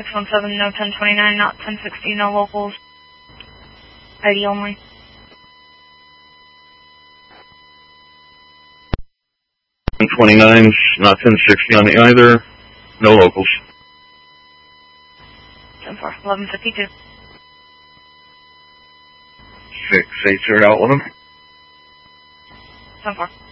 617, no 1029, not 1060, no locals. ID only. .29's not 1060 on either, no locals. 10-4, 1152. 680 out with them. 10-4.